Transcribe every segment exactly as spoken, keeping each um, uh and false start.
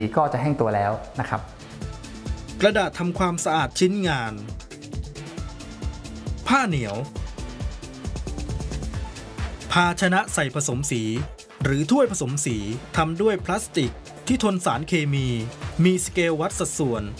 ก็จะแห้งตัวแล้วนะครับกระดาษทำความสะอาดชิ้นงานผ้าเหนียวภาชนะใส่ผสมสีหรือถ้วยผสมสีทำด้วยพลาสติกที่ทนสารเคมีมีสเกลวัดสัดส่วน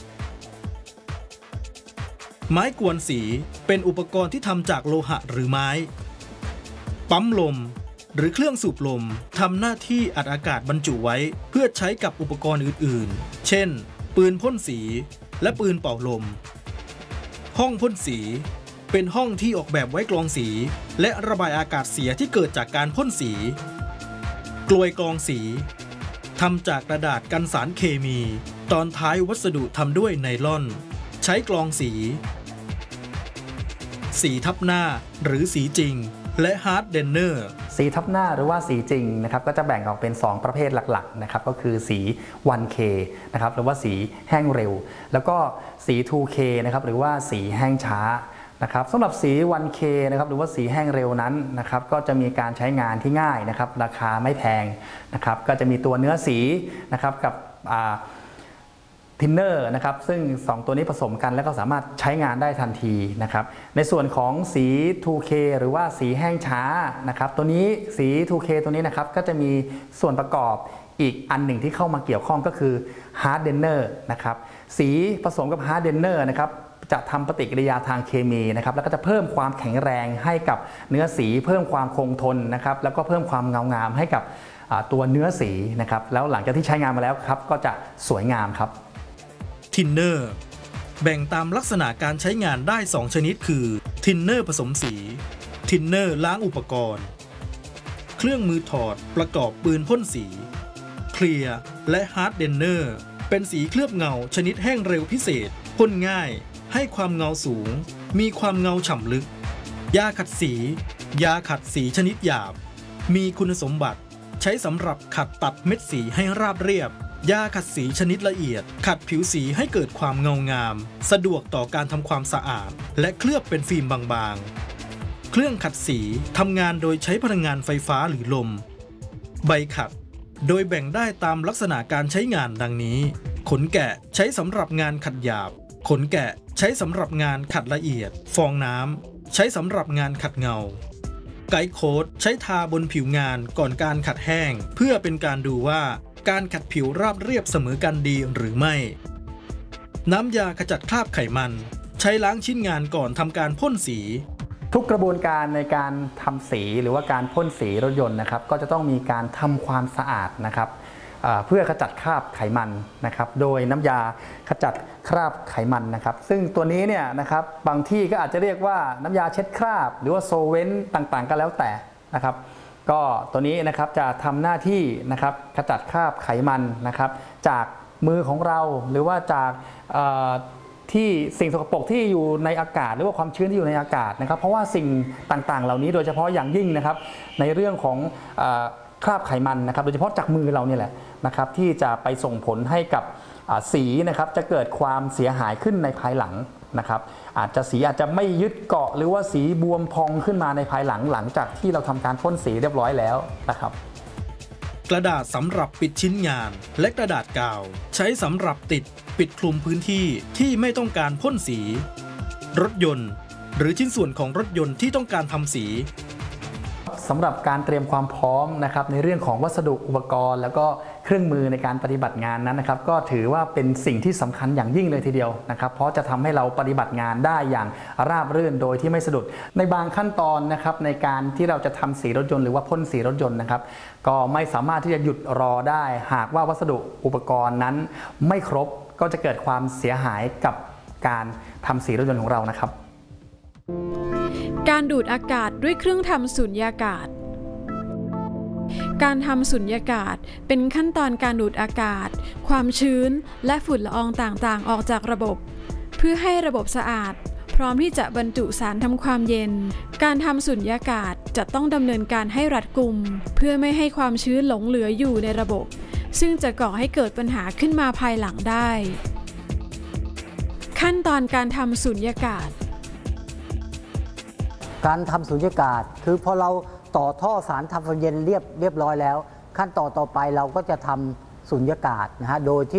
ไม้กวนสีเป็นอุปกรณ์ที่ทำจากโลหะหรือไม้ปั๊มลมหรือเครื่องสูบลมทำหน้าที่อัดอากาศบรรจุไว้เพื่อใช้กับอุปกรณ์อื่นๆเช่นปืนพ่นสีและปืนเป่าลมห้องพ่นสีเป็นห้องที่ออกแบบไว้กรองสีและระบายอากาศเสียที่เกิดจากการพ่นสีกลวยกรองสีทำจากกระดาษกันสารเคมีตอนท้ายวัสดุทำด้วยไนลอนใช้กรองสีสีทับหน้าหรือสีจริงและฮาร์ดเดนเนอร์สีทับหน้าหรือว่าสีจริงนะครับก็จะแบ่งออกเป็น สอง ประเภทหลักๆนะครับก็คือสี วันเค นะครับหรือว่าสีแห้งเร็วแล้วก็สี ทู เค นะครับหรือว่าสีแห้งช้านะครับสำหรับสี วันเค นะครับหรือว่าสีแห้งเร็วนั้นนะครับก็จะมีการใช้งานที่ง่ายนะครับราคาไม่แพงนะครับก็จะมีตัวเนื้อสีนะครับกับทินเนอร์นะครับซึ่งสองตัวนี้ผสมกันแล้วก็สามารถใช้งานได้ทันทีนะครับในส่วนของสี ทู เค หรือว่าสีแห้งช้านะครับตัวนี้สี ทู เค ตัวนี้นะครับก็จะมีส่วนประกอบอีกอันหนึ่งที่เข้ามาเกี่ยวข้องก็คือฮาร์ดเดนเนอร์นะครับสีผสมกับฮาร์ดเดนเนอร์นะครับจะทำปฏิกิริยาทางเคมีนะครับแล้วก็จะเพิ่มความแข็งแรงให้กับเนื้อสีเพิ่มความคงทนนะครับแล้วก็เพิ่มความเงางามให้กับตัวเนื้อสีนะครับแล้วหลังจากที่ใช้งานมาแล้วครับก็จะสวยงามครับทินเนอร์แบ่งตามลักษณะการใช้งานได้สองชนิดคือทินเนอร์ผสมสีทินเนอร์ล้างอุปกรณ์เครื่องมือถอดประกอบปืนพ่นสีเคลียร์และฮาร์ดเดนเนอร์เป็นสีเคลือบเงาชนิดแห้งเร็วพิเศษพ่นง่ายให้ความเงาสูงมีความเงาฉ่ำลึกยาขัดสียาขัดสีชนิดหยาบมีคุณสมบัติใช้สำหรับขัดตัดเม็ดสีให้ราบเรียบยาขัดสีชนิดละเอียดขัดผิวสีให้เกิดความเงางามสะดวกต่อการทำความสะอาดและเคลือบเป็นฟิล์มบางๆเครื่องขัดสีทำงานโดยใช้พลังงานไฟฟ้าหรือลมใบขัดโดยแบ่งได้ตามลักษณะการใช้งานดังนี้ขนแกะใช้สำหรับงานขัดหยาบขนแกะใช้สำหรับงานขัดละเอียดฟองน้ำใช้สำหรับงานขัดเงาไกด์โค้ดใช้ทาบนผิวงานก่อนการขัดแห้งเพื่อเป็นการดูว่าการขัดผิวราบเรียบเสมอกันดีหรือไม่น้ำยาขจัดคราบไขมันใช้ล้างชิ้นงานก่อนทำการพ่นสีทุกกระบวนการในการทำสีหรือว่าการพ่นสีรถยนต์นะครับก็จะต้องมีการทำความสะอาดนะครับเพื่อขจัดคราบไขมันนะครับโดยน้ำยาขจัดคราบไขมันนะครับซึ่งตัวนี้เนี่ยนะครับบางที่ก็อาจจะเรียกว่าน้ำยาเช็ดคราบหรือว่าโซเวนต์ต่างๆก็แล้วแต่นะครับก็ตัวนี้นะครับจะทำหน้าที่นะครับขจัดคราบไขมันนะครับจากมือของเราหรือว่าจากที่สิ่งสกปรกที่อยู่ในอากาศหรือว่าความชื้นที่อยู่ในอากาศนะครับเพราะว่าสิ่งต่างๆเหล่านี้โดยเฉพาะอย่างยิ่งนะครับในเรื่องของคราบไขมันนะครับโดยเฉพาะจากมือเราเนี่ยแหละนะครับที่จะไปส่งผลให้กับสีนะครับจะเกิดความเสียหายขึ้นในภายหลังนะครับอาจจะสีอาจจะไม่ยึดเกาะหรือว่าสีบวมพองขึ้นมาในภายหลังหลังจากที่เราทำการพ่นสีเรียบร้อยแล้วนะครับกระดาษสำหรับปิดชิ้นงานและกระดาษกาวใช้สำหรับติดปิดคลุมพื้นที่ที่ไม่ต้องการพ่นสีรถยนต์หรือชิ้นส่วนของรถยนต์ที่ต้องการทำสีสำหรับการเตรียมความพร้อมนะครับในเรื่องของวัสดุอุปกรณ์แล้วก็เครื่องมือในการปฏิบัติงานนั้นนะครับก็ถือว่าเป็นสิ่งที่สำคัญอย่างยิ่งเลยทีเดียวนะครับเพราะจะทำให้เราปฏิบัติงานได้อย่างราบรื่นโดยที่ไม่สะดุดในบางขั้นตอนนะครับในการที่เราจะทำสีรถยนต์หรือว่าพ่นสีรถยนต์นะครับก็ไม่สามารถที่จะหยุดรอได้หากว่าวัสดุอุปกรณ์นั้นไม่ครบก็จะเกิดความเสียหายกับการทำสีรถยนต์ของเรานะครับการดูดอากาศด้วยเครื่องทำสุญญากาศการทำสุญญากาศเป็นขั้นตอนการดูดอากาศความชื้นและฝุ่นละอองต่างๆออกจากระบบเพื่อให้ระบบสะอาดพร้อมที่จะบรรจุสารทำความเย็นการทำสุญญากาศจะต้องดำเนินการให้รัดกุมเพื่อไม่ให้ความชื้นหลงเหลืออยู่ในระบบซึ่งจะก่อให้เกิดปัญหาขึ้นมาภายหลังได้ขั้นตอนการทำสุญญากาศการทำสุญญากาศคือพอเราต่อท่อสารทำความเย็นเรียบเรียบร้อยแล้วขั้นตอนต่อไปเราก็จะทำสุญญากาศนะฮะโดยที่